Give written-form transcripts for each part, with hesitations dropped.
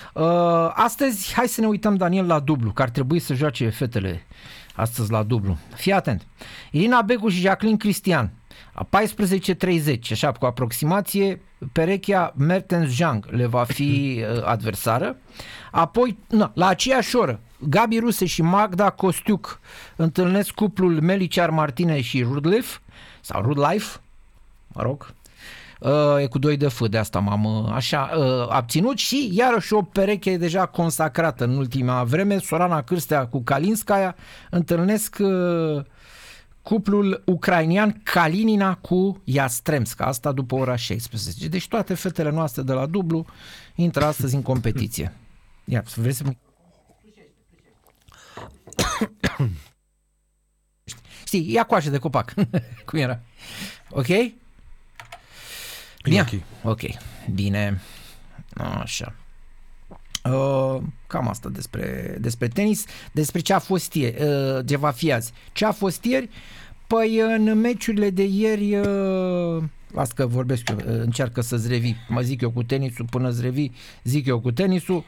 Astăzi, hai să ne uităm, Daniel, la dublu, că ar trebui să joace fetele astăzi la dublu. Fii atent. Irina Begu și Jacqueline Cristian, a 14:30, așa cu aproximație, perechea Mertens Zhang le va fi adversară. Apoi, la aceeași oră, Gabi Ruse și Magda Costiuc întâlnesc cuplul Melicar Martinez și Rudlev, sau Rudleif, mă rog. E cu 2 de F, de asta m-am abținut. Și iarăși o pereche deja consacrată în ultima vreme, Sorana Cârstea cu Kalinskaya întâlnesc cuplul ucrainian Kalinina cu Yastremska, asta după ora 16. Deci toate fetele noastre de la dublu intră astăzi în competiție. Ia, vrei să... Știi, ia coașă de copac. Cum era? Ok? Bine. Ok. Bine. Așa. Cam asta despre tenis. Despre ce a fost ieri, ce va fi azi. Ce a fost ieri? Păi în meciurile de ieri, las că vorbesc eu, încearcă să-ți revii. Mă zic eu cu tenisul, până îți revii, zic eu cu tenisul.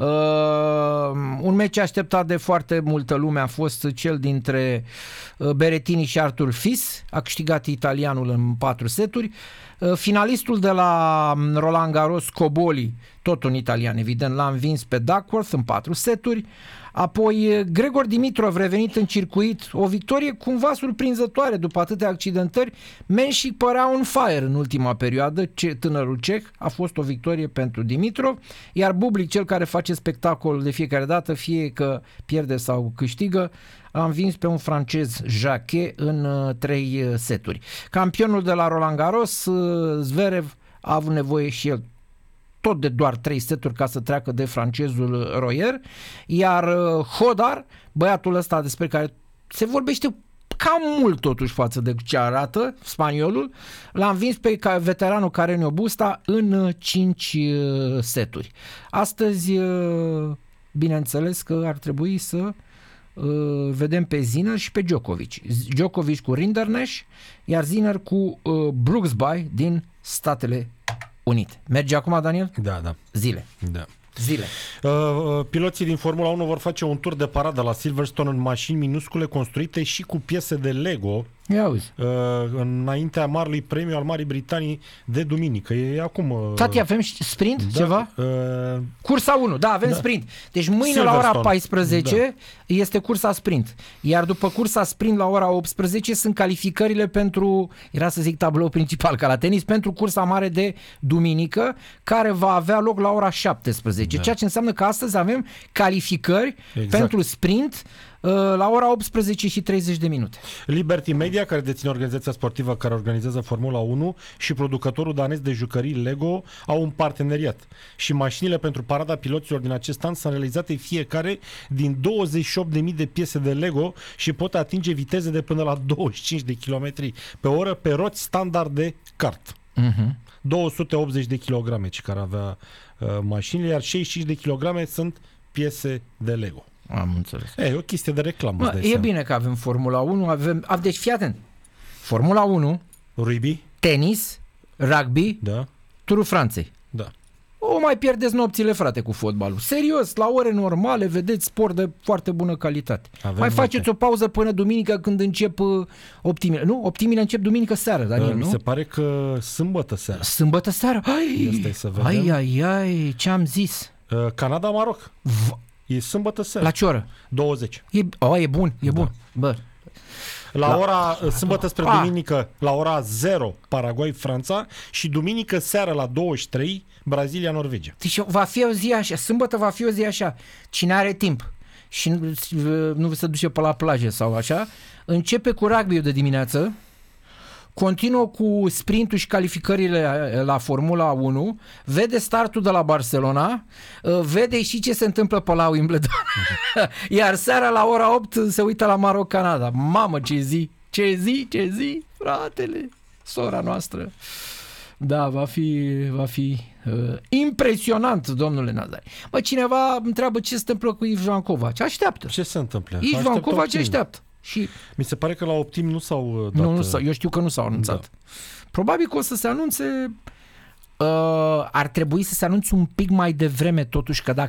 Un meci așteptat de foarte multă lume a fost cel dintre Berrettini și Arthur Fils. A câștigat italianul în 4 seturi. Finalistul de la Roland Garros, Cobolli, tot un italian evident, l-a învins pe Duckworth în 4 seturi. Apoi Grigor Dimitrov revenit în circuit, o victorie cumva surprinzătoare după atâtea accidentări. Menșic părea on fire în ultima perioadă, tânărul ceh, a fost o victorie pentru Dimitrov, iar Bublik, cel care face spectacol de fiecare dată, fie că pierde sau câștigă, a învins pe un francez Jacquet în 3 seturi. Campionul de la Roland Garros, Zverev, a avut nevoie și el tot de doar 3 seturi ca să treacă de francezul Royer, iar Hodar, băiatul ăsta despre care se vorbește cam mult totuși față de ce arată spaniolul, l-a învins pe veteranul Carreño Busta în 5 seturi. Astăzi, bineînțeles că ar trebui să vedem pe Sinner și pe Djokovic. Djokovic cu Rinderknecht, iar Sinner cu Brooksby din Statele Unite. Merge acum, Daniel? Da. Zile. Piloții din Formula 1 vor face un tur de paradă la Silverstone în mașini minuscule construite și cu piese de Lego. Ia auzi. Înaintea marelui premiu al Marii Britanii de duminică. E acum... Tati, avem sprint ceva? Cursa 1, da, avem sprint. Deci mâine la ora 14 este cursa sprint. Iar după cursa sprint la ora 18 sunt calificările pentru, era să zic tablou principal ca la tenis, pentru cursa mare de duminică, care va avea loc la ora 17. Ceea ce înseamnă că astăzi avem calificări pentru sprint la ora 18 și 30 de minute. Liberty Media, care deține organizația sportivă care organizează Formula 1, și producătorul danez de jucării Lego au un parteneriat. Și mașinile pentru parada piloților din acest an sunt realizate fiecare din 28.000 de piese de Lego și pot atinge viteze de până la 25 de km pe oră pe roți standard de kart. 280 de kilograme ce care avea mașinile, iar 65 de kilograme sunt piese de Lego. Am înțeles. E o chestie de reclamă. E bine că avem Formula 1, deci fii atent. Formula 1, rugby, tenis, rugby, Turul Franței. Da. O mai pierdeți nopțile, frate, cu fotbalul. Serios, la ore normale vedeți sport de foarte bună calitate. Mai faceți o pauză până duminică când încep optimile. Nu, optimile încep duminică seară, Daniel, mi se pare că sâmbătă seara. Sâmbătă seară? Ai, ce-am zis? Canada-Maroc. E sâmbătă seara. La ce oră? 20. E bun. Bă. La ora sâmbătă spre duminică, la ora 0 Paraguay-Franța și duminică seara la 23 Brazilia-Norvegia. Deci va fi o zi așa, sâmbătă va fi o zi așa. Cine are timp și nu se duce pe la plajă sau așa, începe cu rugby-ul de dimineață, continuă cu sprintul și calificările la Formula 1, vede startul de la Barcelona, vede și ce se întâmplă pe la Wimbledon. Iar seara la ora 8 se uită la Maroc-Canada. Mamă, ce zi, fratele, sora noastră. Da, va fi impresionant, domnule Nazare. Cineva întreabă ce se întâmplă cu Ivan Kovac. Așteaptă. Ce se întâmplă? Ivan Kovac așteaptă. Și mi se pare că la Optim nu s-au dat... Nu, eu știu că nu s-au anunțat. Probabil că o să se anunțe... ar trebui să se anunțe un pic mai devreme totuși, că dacă